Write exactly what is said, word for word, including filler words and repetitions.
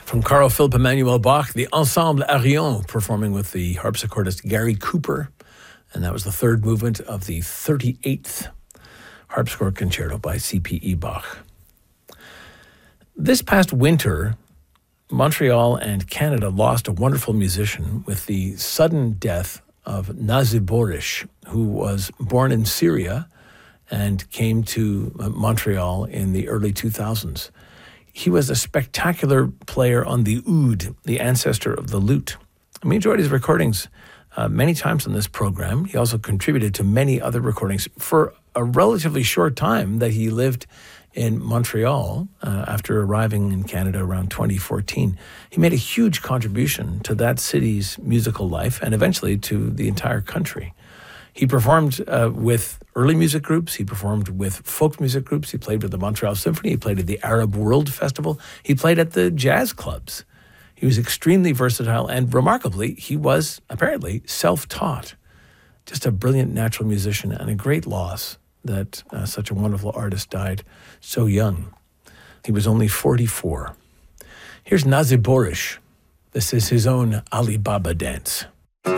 From Carl Philipp Emanuel Bach, the Ensemble Arion performing with the harpsichordist Gary Cooper. And that was the third movement of the thirty-eighth Harpsichord Concerto by C P E Bach. This past winter, Montreal and Canada lost a wonderful musician with the sudden death of Nazi Boris, who was born in Syria and came to Montreal in the early two thousands. He was a spectacular player on the oud, the ancestor of the lute. And we enjoyed his recordings uh, many times on this program. He also contributed to many other recordings. For a relatively short time that he lived in Montreal, uh, after arriving in Canada around twenty fourteen, he made a huge contribution to that city's musical life and eventually to the entire country. He performed uh, with early music groups. He performed with folk music groups. He played with the Montreal Symphony. He played at the Arab World Festival. He played at the jazz clubs. He was extremely versatile, and remarkably, he was apparently self-taught. Just a brilliant natural musician, and a great loss that uh, such a wonderful artist died so young. He was only forty-four. Here's Nazi Boris. This is his own Alibaba dance.